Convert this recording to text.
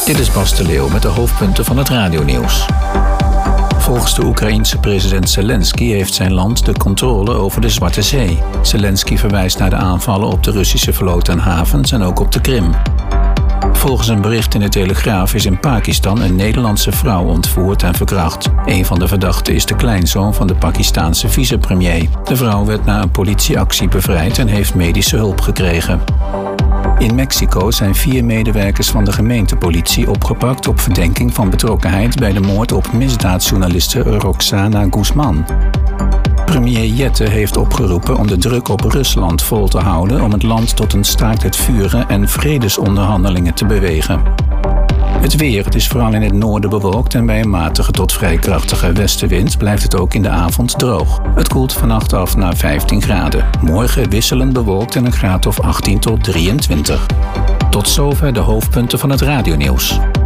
Dit is Bas de Leeuw met de hoofdpunten van het radionieuws. Volgens de Oekraïense president Zelensky heeft zijn land de controle over de Zwarte Zee. Zelensky verwijst naar de aanvallen op de Russische vloot en havens en ook op de Krim. Volgens een bericht in de Telegraaf is in Pakistan een Nederlandse vrouw ontvoerd en verkracht. Een van de verdachten is de kleinzoon van de Pakistaanse vicepremier. De vrouw werd na een politieactie bevrijd en heeft medische hulp gekregen. In Mexico zijn 4 medewerkers van de gemeentepolitie opgepakt op verdenking van betrokkenheid bij de moord op misdaadjournaliste Roxana Guzman. Premier Jette heeft opgeroepen om de druk op Rusland vol te houden om het land tot een staakt het vuren en vredesonderhandelingen te bewegen. Het weer, het is vooral in het noorden bewolkt en bij een matige tot vrij krachtige westenwind blijft het ook in de avond droog. Het koelt vannacht af naar 15 graden. Morgen wisselend bewolkt en een graad of 18 tot 23. Tot zover de hoofdpunten van het radionieuws.